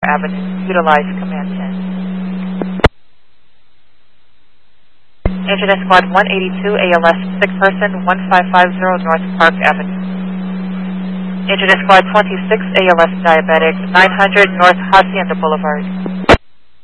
Avenue. Utilize Command 10. Incident Squad 182 ALS, sick person 1550 North Park Avenue. Incident Squad 26 ALS diabetic 900 North Hacienda Boulevard.